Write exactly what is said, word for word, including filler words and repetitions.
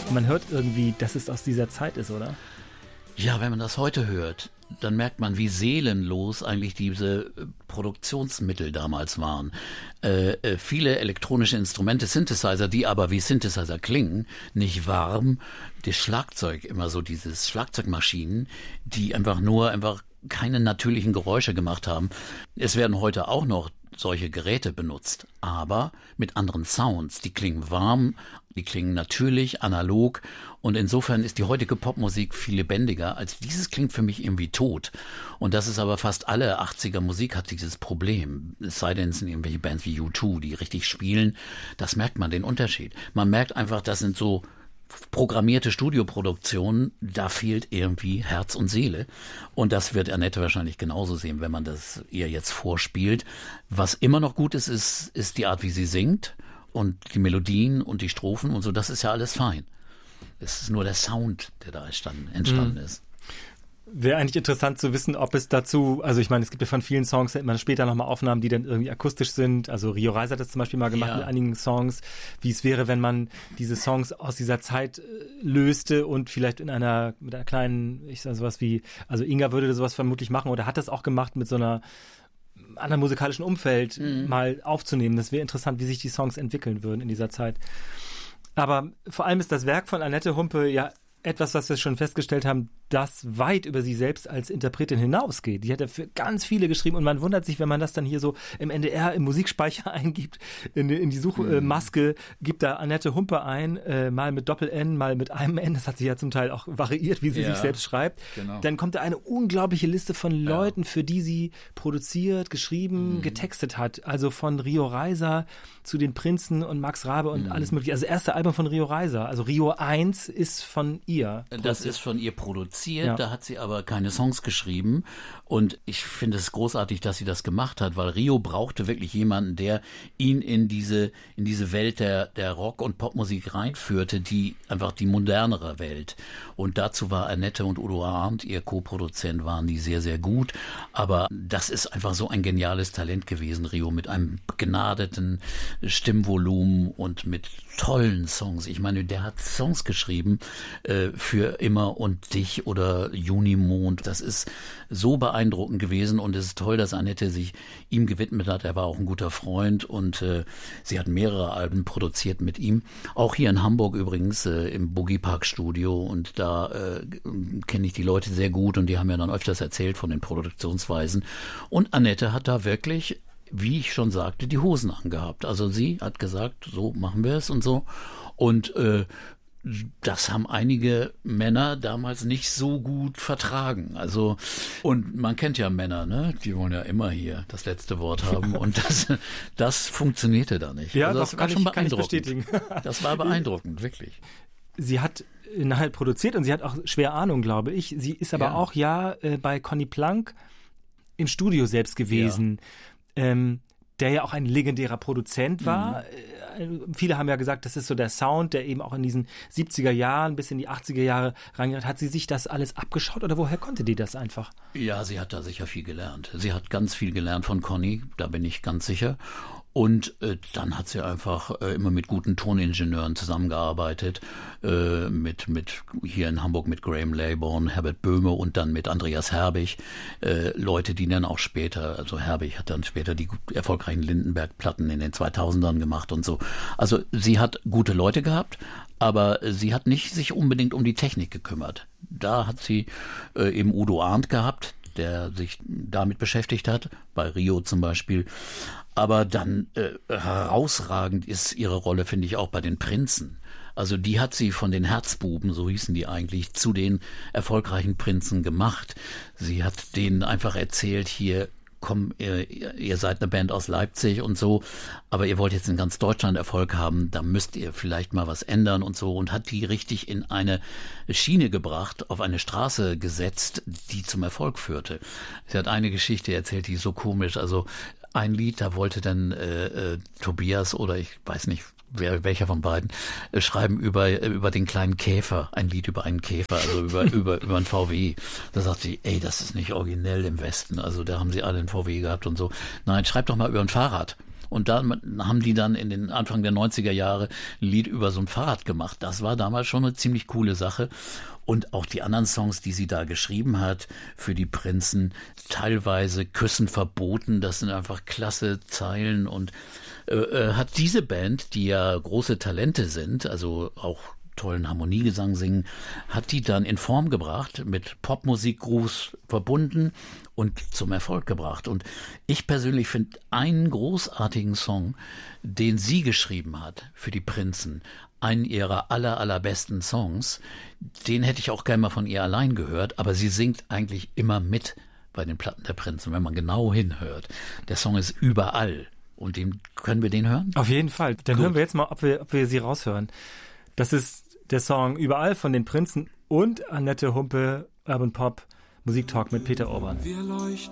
man hört irgendwie, dass es aus dieser Zeit ist, oder? Ja, wenn man das heute hört, dann merkt man, wie seelenlos eigentlich diese Produktionsmittel damals waren. Äh, äh, viele elektronische Instrumente, Synthesizer, die aber wie Synthesizer klingen, nicht warm. Das Schlagzeug, immer so dieses Schlagzeugmaschinen, die einfach nur einfach keine natürlichen Geräusche gemacht haben. Es werden heute auch noch solche Geräte benutzt, aber mit anderen Sounds. Die klingen warm, die klingen natürlich, analog, und insofern ist die heutige Popmusik viel lebendiger als dieses. Klingt für mich irgendwie tot. Und das ist aber fast alle achtziger Musik hat dieses Problem. Es sei denn, es sind irgendwelche Bands wie U zwei, die richtig spielen. Das merkt man, den Unterschied. Man merkt einfach, das sind so programmierte Studioproduktionen, da fehlt irgendwie Herz und Seele. Und das wird Annette wahrscheinlich genauso sehen, wenn man das ihr jetzt vorspielt. Was immer noch gut ist, ist, ist die Art, wie sie singt und die Melodien und die Strophen und so. Das ist ja alles fein. Es ist nur der Sound, der da entstanden, entstanden mhm. ist. Wäre eigentlich interessant zu wissen, ob es dazu, also ich meine, es gibt ja von vielen Songs immer später nochmal Aufnahmen, die dann irgendwie akustisch sind. Also Rio Reiser hat das zum Beispiel mal gemacht ja. mit einigen Songs, wie es wäre, wenn man diese Songs aus dieser Zeit äh, löste und vielleicht in einer, mit einer kleinen, ich sag sowas wie, also Inga würde sowas vermutlich machen oder hat das auch gemacht mit so einer anderen musikalischen Umfeld mhm. mal aufzunehmen. Das wäre interessant, wie sich die Songs entwickeln würden in dieser Zeit. Aber vor allem ist das Werk von Annette Humpe ja etwas, was wir schon festgestellt haben, das weit über sie selbst als Interpretin hinausgeht. Die hat ja für ganz viele geschrieben und man wundert sich, wenn man das dann hier so im N D R im Musikspeicher eingibt, in, in die Suchmaske, mhm. gibt da Annette Humpe ein, äh, mal mit Doppel-N, mal mit einem N, das hat sie ja zum Teil auch variiert, wie sie ja, sich selbst schreibt. Genau. Dann kommt da eine unglaubliche Liste von Leuten, ja. für die sie produziert, geschrieben, mhm. getextet hat. Also von Rio Reiser zu den Prinzen und Max Rabe und mhm. alles mögliche. Also das erste Album von Rio Reiser, also Rio eins ist von ihr. Das ist von ihr produziert. Ja. Da hat sie aber keine Songs geschrieben und ich finde es großartig, dass sie das gemacht hat, weil Rio brauchte wirklich jemanden, der ihn in diese in diese Welt der der Rock- und Popmusik reinführte, die einfach die modernere Welt. Und dazu war Annette und Udo Arndt, ihr Co-Produzent, waren die sehr, sehr gut. Aber das ist einfach so ein geniales Talent gewesen, Rio, mit einem begnadeten Stimmvolumen und mit tollen Songs. Ich meine, der hat Songs geschrieben äh, für Immer und Dich oder Junimond. Das ist so beeindruckend gewesen und es ist toll, dass Annette sich ihm gewidmet hat. Er war auch ein guter Freund und äh, sie hat mehrere Alben produziert mit ihm. Auch hier in Hamburg übrigens äh, im Boogie Park Studio und da äh, kenne ich die Leute sehr gut und die haben ja dann öfters erzählt von den Produktionsweisen. Und Annette hat da wirklich, wie ich schon sagte, die Hosen angehabt. Also sie hat gesagt, so machen wir es und so. Und äh, das haben einige Männer damals nicht so gut vertragen. Also, und man kennt ja Männer, ne? Die wollen ja immer hier das letzte Wort haben. Und das, das funktionierte da nicht. Ja, also das doch, war kann schon ich, kann ich beeindruckend. bestätigen. Das war beeindruckend, wirklich. Sie hat nachher produziert und sie hat auch schwer Ahnung, glaube ich. Sie ist aber ja. auch ja äh, bei Conny Plank im Studio selbst gewesen. Ja. Ähm, der ja auch ein legendärer Produzent war. Mhm. Viele haben ja gesagt, das ist so der Sound, der eben auch in diesen siebziger Jahren bis in die achtziger Jahre reingeht. Hat sie sich das alles abgeschaut oder woher konnte die das einfach? Ja, sie hat da sicher viel gelernt. Sie hat ganz viel gelernt von Conny, da bin ich ganz sicher. Und äh, dann hat sie einfach äh, immer mit guten Toningenieuren zusammengearbeitet, äh, mit mit hier in Hamburg mit Graham Laybourne, Herbert Böhme und dann mit Andreas Herbig, äh, Leute, die dann auch später, also Herbig hat dann später die erfolgreichen Lindenberg-Platten in den zweitausendern gemacht und so. Also sie hat gute Leute gehabt, aber sie hat nicht sich unbedingt um die Technik gekümmert. Da hat sie äh, eben Udo Arndt gehabt, der sich damit beschäftigt hat, bei Rio zum Beispiel. Aber dann äh, herausragend ist ihre Rolle, finde ich, auch bei den Prinzen. Also die hat sie von den Herzbuben, so hießen die eigentlich, zu den erfolgreichen Prinzen gemacht. Sie hat denen einfach erzählt, hier, komm, ihr, ihr seid eine Band aus Leipzig und so, aber ihr wollt jetzt in ganz Deutschland Erfolg haben, da müsst ihr vielleicht mal was ändern und so, und hat die richtig in eine Schiene gebracht, auf eine Straße gesetzt, die zum Erfolg führte. Sie hat eine Geschichte erzählt, die ist so komisch, also ein Lied, da wollte dann äh, äh, Tobias oder ich weiß nicht, wer, welcher von beiden, äh, schreiben über äh, über den kleinen Käfer, ein Lied über einen Käfer, also über über über einen V W. Da sagt sie, ey, das ist nicht originell im Westen, also da haben sie alle einen V W gehabt und so. Nein, schreib doch mal über ein Fahrrad. Und da haben die dann in den Anfang der neunziger Jahre ein Lied über so ein Fahrrad gemacht. Das war damals schon eine ziemlich coole Sache. Und auch die anderen Songs, die sie da geschrieben hat für die Prinzen, teilweise Küssen verboten, das sind einfach klasse Zeilen. Und äh, hat diese Band, die ja große Talente sind, also auch tollen Harmoniegesang singen, hat die dann in Form gebracht, mit Popmusik-Grooves verbunden und zum Erfolg gebracht. Und ich persönlich finde einen großartigen Song, den sie geschrieben hat für die Prinzen, einen ihrer aller, allerbesten Songs, den hätte ich auch gerne mal von ihr allein gehört, aber sie singt eigentlich immer mit bei den Platten der Prinzen, wenn man genau hinhört. Der Song ist überall und den, können wir den hören? Auf jeden Fall. Dann Gut. hören wir jetzt mal, ob wir, ob wir sie raushören. Das ist der Song Überall von den Prinzen und Annette Humpe, Urban Pop, Musiktalk mit Peter Urban. Wir leuchten